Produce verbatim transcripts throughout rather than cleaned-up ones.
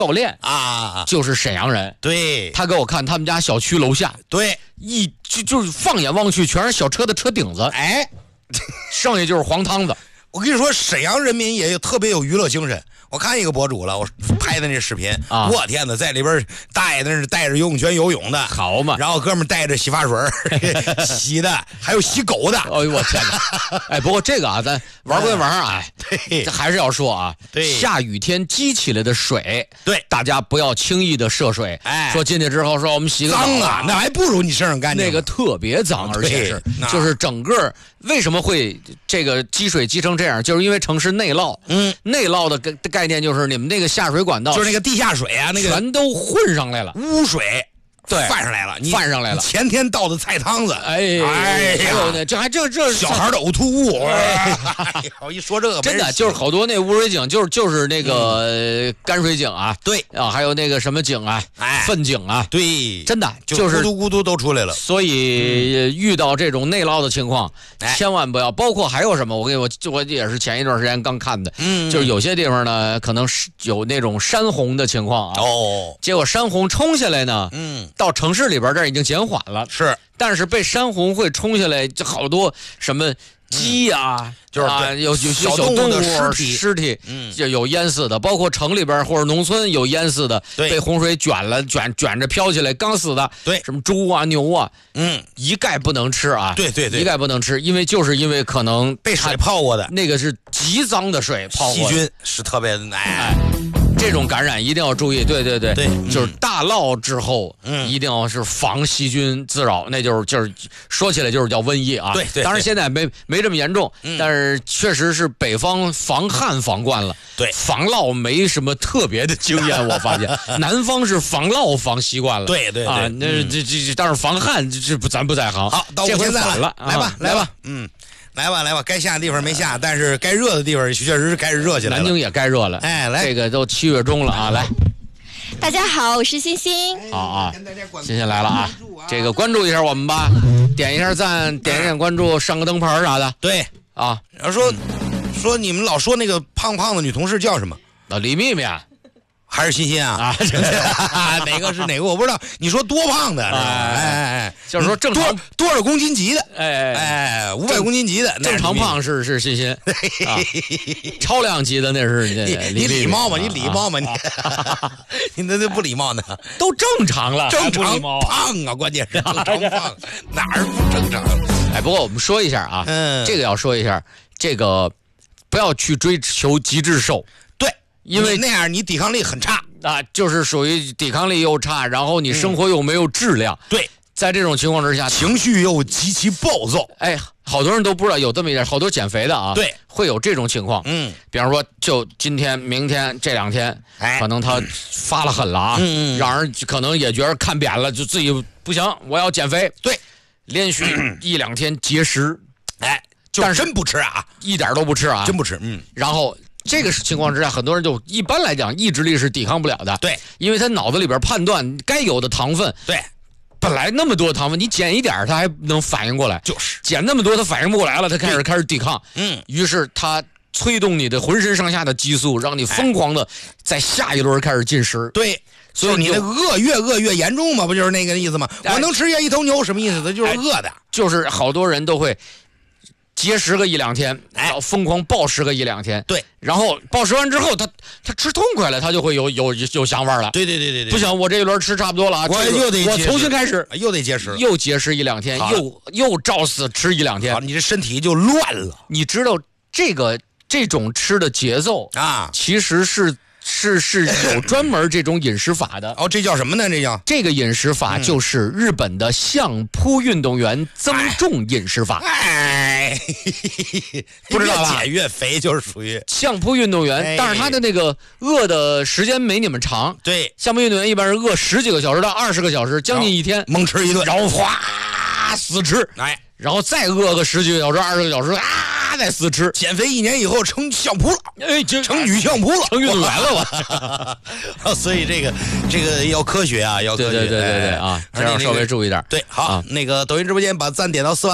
教练啊， 就是沈阳人。 对， 他给我看他们家小区楼下， 对， 一就就是放眼望去全是小车的车顶子， 哎， 剩下就是黄汤子。 我跟你说，沈阳人民也有特别有娱乐精神。我看一个博主了，我拍的那视频，啊、我天哪，在里边大爷那是带着游泳圈游泳的， 好嘛， 然后哥们带着洗发水洗的，还有洗狗的。 哎呦我天哪！哎，不过这个啊，咱玩归玩啊， 对， 这还是要说啊， 对， 下雨天积起来的水， 对， 大家不要轻易的涉水。哎，说进去之后说我们洗个澡脏啊，那还不如你身上干净。 那个特别脏，而且是就是整个为什么会这个积水积成这样，就是因为城市内涝。嗯，内涝的概概念就是你们那个下水管道， 就是那个地下水啊，那个全都混上来了， 污水。 对， 泛上来了， 泛上来了。 前天倒的菜汤子， 哎哎还有呢，这还这这小孩的呕吐物。哎，我一说这个， 真的就是好多那污水井，就是就是那个泔水井啊， 对啊，还有那个什么井啊，粪井啊， 对， 真的就是咕嘟咕嘟都出来了。 所以遇到这种内涝的情况，千万不要。包括还有什么，我跟我我也是前一段时间刚看的，嗯，就是有些地方呢，可能是有那种山洪的情况啊，哦，结果山洪冲下来呢，嗯。到城市里边这儿已经减缓了， 是， 但是被山洪会冲下来，就好多什么鸡呀、啊嗯， 就是啊，有有些小动物的尸体， 尸体，嗯，就有淹死的，包括城里边或者农村有淹死的，被洪水卷了，卷卷着飘起来刚死的， 对， 什么猪啊牛啊， 嗯， 一概不能吃啊， 对对对， 一概不能吃，因为就是因为可能被水泡过的， 那个是极脏的水泡过的， 细菌是特别哎。 哎这种感染一定要注意，对对对， 对， 就是大涝之后， 嗯， 一定要是防细菌滋扰，那就是就是说起来就是叫瘟疫啊。 对对， 当然现在没没这么严重， 嗯、 但是确实是北方防旱防惯了， 对， 防涝没什么特别的经验，我发现南方是防涝防习惯了， 对对对啊，那这这这，但是防旱这不咱不在行。 好，到这回现在反了， 来吧来吧，嗯。来吧来吧，该下的地方没下，但是该热的地方确实是开始热起来了。 南京也该热了， 哎，来， 这个都七月中了啊，来。 大家好，我是欣欣。 好啊，欣欣来了啊，这个关注一下我们吧，点一下赞，点一点关注，上个灯牌啥的。 对啊， 然后说说你们老说那个胖胖的女同事叫什么？ 啊，李秘密。 还是欣欣啊？啊，哪个是哪个我不知道。你说多胖的？哎哎哎， 就是说正常多少公斤级的？ 哎哎，五百公斤级的。 正常胖是是欣欣，啊，超量级的那是你你礼貌吗？你礼貌吗？你你那那不礼貌呢？ 都正常了， 正常胖啊，关键是正常胖，哪儿不正常？ 哎，不过我们说一下啊， 嗯， 这个要说一下，这个不要去追求极致瘦。因为那样你抵抗力很差啊，就是属于抵抗力又差，然后你生活又没有质量。 嗯、对， 在这种情况之下， 情绪又极其暴躁。 哎，好多人都不知道有这么一点，好多减肥的啊， 对， 会有这种情况。 嗯， 比方说，就今天、明天这两天， 哎， 可能他发了狠了啊， 嗯嗯， 让人可能也觉得看扁了，就自己不行，我要减肥。 对， 连续一两天节食， 哎，就真不吃啊， 一点都不吃啊， 真不吃。嗯， 然后。这个情况之下，很多人就一般来讲意志力是抵抗不了的。 对， 因为他脑子里边判断该有的糖分， 对， 本来那么多糖分，你减一点他还能反应过来， 就是减那么多他反应不过来了，他开始开始抵抗。 嗯， 于是他催动你的浑身上下的激素，让你疯狂的在下一轮开始进食。 对。所以你那饿越饿越严重嘛，不就是那个意思吗？我能吃下一头牛什么意思？它就是饿的， 就是好多人都会。节食个一两天，哎，疯狂暴食个一两天， 对， 然后暴食完之后，他他吃痛快了，他就会有有有想法了。 对对对对对， 不行，我这一轮吃差不多了啊， 我又得我重新开始， 又得节食， 又节食一两天，又又照死吃一两天， 你这身体就乱了。 你知道这个这种吃的节奏啊， 其实是。是是有专门这种饮食法的哦，这叫什么呢？这叫这个饮食法就是日本的相扑运动员增重饮食法。 哎， 不知道吧？ 越减越肥就是属于相扑运动员，哎、但是他的那个饿的时间没你们长。 对， 相扑运动员一般是饿十几个小时到二十个小时，将近一天， 猛吃一顿， 然后哗死吃， 哎， 然后再饿个十几个小时、二十个小时啊。再死吃， 减肥一年以后成相扑了， 哎， 成女相扑了， 成运动员了我。所以这个这个要科学啊，要科学， 对对对对对啊，这样稍微注意点。 对，好，那个抖音直播间把赞点到四万五，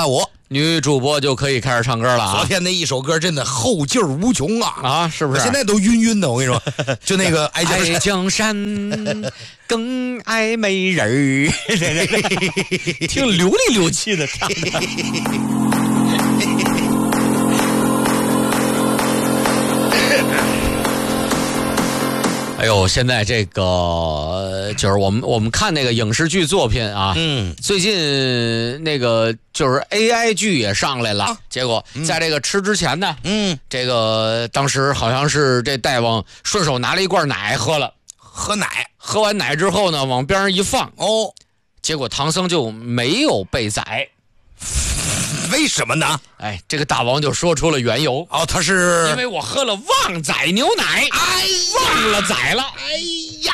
女主播就可以开始唱歌了啊！ 昨天那一首歌真的后劲儿无穷啊！ 啊，是不是？ 现在都晕晕的，我跟你说，就那个爱江山， 爱江山更爱美人儿，挺流里流气的唱的。哎呦，现在这个就是我们我们看那个影视剧作品啊，嗯，最近那个就是 A I 剧也上来了，啊、结果在这个吃之前呢，嗯，这个当时好像是这大王顺手拿了一罐奶喝了， 喝奶， 喝完奶之后呢，往边上一放， 哦， 结果唐僧就没有被宰。 为什么呢？ 哎，这个大王就说出了缘由。 哦，他是因为我喝了旺仔牛奶， 哎， 忘了宰了。 哎呀，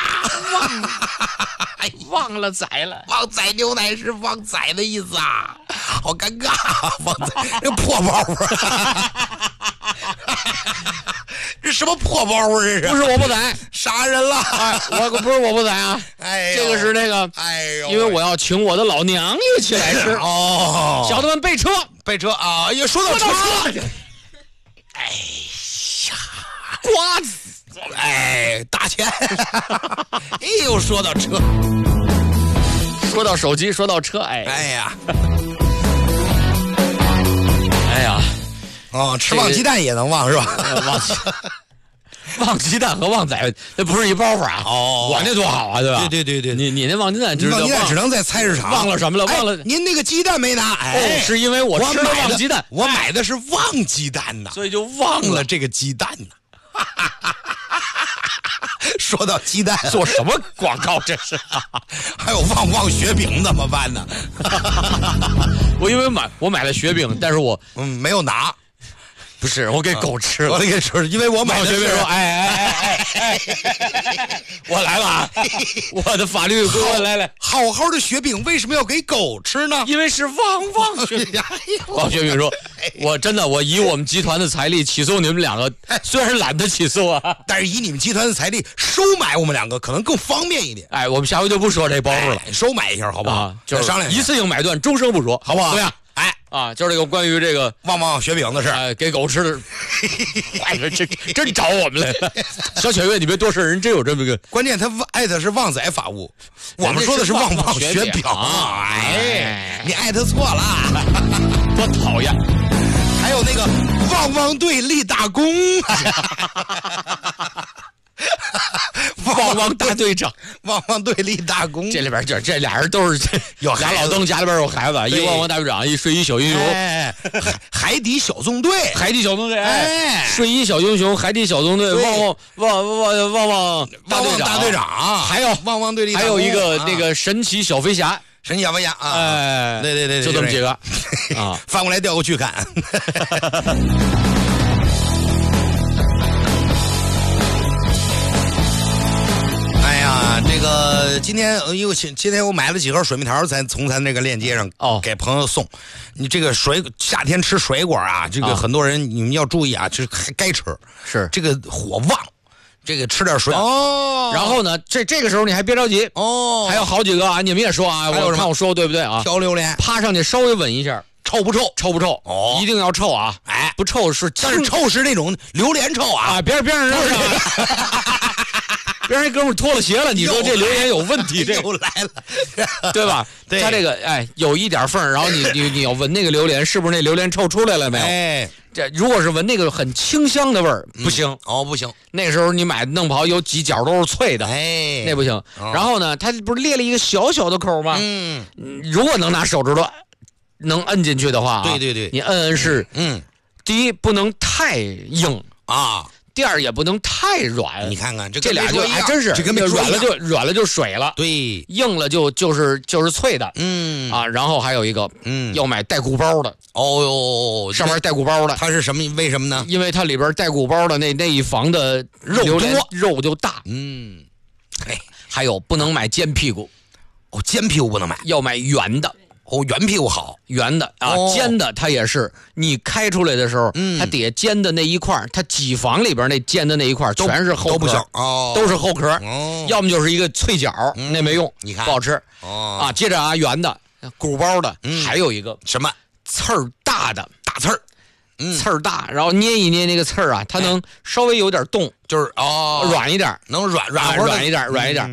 忘忘了宰了。 旺仔牛奶是旺仔的意思啊，好尴尬啊！旺仔这破包啊！这什么破包啊？这是不是我不宰， 杀人了！ 哎，我不是我不宰啊！ 哎， 这个是那个， 哎呦， 因为我要请我的老娘一起来吃。 哦， 小的们备车， 备车啊！也说到车， 哎呀，瓜子， 哎，大钱！哎呦，说到车， 说到手机，说到车，哎， 哎呀， 哎呀。 哦，吃旺鸡蛋也能旺是吧？ 旺鸡旺鸡蛋和旺仔那不是一包袱啊！哦，我那多好啊，对吧？ 对对对对， 你你那旺鸡蛋只旺鸡蛋只能在菜市场。 忘了什么了？忘了、 哎、您那个鸡蛋没拿？哎， 哦、是因为我吃了旺鸡蛋， 我买的是旺鸡蛋呐， 所以就忘了这个鸡蛋呢。说到鸡蛋， 做什么广告这是？ 还有旺旺雪饼怎么办呢？ 我因为买我买了雪饼，但是我嗯没有拿。 不是，我给狗吃了。 我给吃，因为我买的是。说，哎哎哎哎哎，我来了啊！我的法律归我来了。 好好的雪饼为什么要给狗吃呢？ 因为是旺旺雪饼。旺雪饼说：“我真的，我以我们集团的财力起诉你们两个，虽然懒得起诉啊， 但是以你们集团的财力收买我们两个可能更方便一点。 哎，我们下回就不说这包袱了， 哎、收买一下好不好？啊、 就是商量一次性买断，终生不说， 好不好？ 怎么样？” 哎啊，就是这个关于这个旺旺雪饼的事， 哎，给狗吃的，哎，这真找我们来了。小雪月，你别多事，人真有这么个。 关键他爱的是旺仔法务，我们说的是旺旺雪饼。 哎， 你艾特错了， 多讨厌！ 还有那个旺旺队立大功。 旺旺大队长， 旺旺队立大功。 这里边这这俩人都是有俩老登，家里边有孩子，一旺旺大队长，一睡衣小英雄， 哎，海底小纵队， 海底小纵队，哎，睡衣小英雄，海底小纵队，旺旺旺旺旺旺大队长， 大队长， 还有旺旺队立， 还有一个那个神奇小飞侠， 神奇小飞侠啊， 哎， 对对对， 就这么几个啊， 翻过来调过去看。啊，这个今天因为今天我买了几盒水蜜桃，才从咱这个链接上哦给朋友送。你这个水夏天吃水果啊，这个很多人你们要注意啊，这该吃是这个火旺，这个吃点水哦。然后呢，这这个时候你还别着急哦，还有好几个啊，你们也说啊，我看我说对不对啊？ 挑榴莲， 趴上去稍微闻一下， 臭不臭？ 臭不臭？ 哦， 一定要臭啊！ 哎， 不臭是， 但是臭是那种榴莲臭啊！ 啊，别别让人上。别人一哥们脱了鞋了，你说这榴莲有问题？这又来了， 对吧？ 对， 他这个哎有一点缝，然后你你你要闻那个榴莲，是不是那榴莲臭出来了没有？ 哎， 这如果是闻那个很清香的味儿，不行、 嗯、哦，不行。 那时候你买弄不好有几角都是脆的， 哎， 那不行。哦、然后呢，它不是裂了一个小小的口吗？嗯，如果能拿手指头能摁进去的话、啊， 对对对， 你摁摁是， 嗯， 第一不能太硬啊。 第二也不能太软， 你看看这这俩就还真是， 这跟软了就软了就水了， 对， 硬了就就是就是脆的， 嗯啊，然后还有一个，嗯，要买带鼓包的， 哦哟， 上面带鼓包的， 它是什么？为什么呢？ 因为它里边带鼓包的那那一房的肉多， 肉就大， 嗯， 哎，还有不能买尖屁股， 哦，尖屁股不能买， 要买圆的。 哦，圆屁股好， 圆的啊，哦、尖的它也是，你开出来的时候，嗯、它底下尖的那一块，它几房里边那尖的那一块全是后壳， 都不行哦， 都是后壳， 哦、 要么就是一个脆角，嗯、那没用， 你看不好吃哦啊。接着啊，圆的鼓包的，嗯、还有一个什么刺儿大的大刺儿。 嗯，刺儿大，然后捏一捏那个刺儿啊，它能稍微有点动， 就是哦软一点， 能软软软一点，软一点。